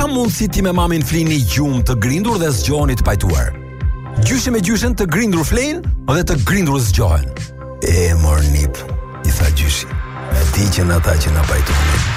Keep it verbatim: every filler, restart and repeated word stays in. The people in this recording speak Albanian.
Ka mundësi ti me mamin flini gjumë të grindur dhe zgjoheni të pajtuar. Gjyshi me gjyshen të grindur flenë dhe të grindur zgjohen. E mor nip, i tha gjyshi, me ti që në ata që në pajtuar.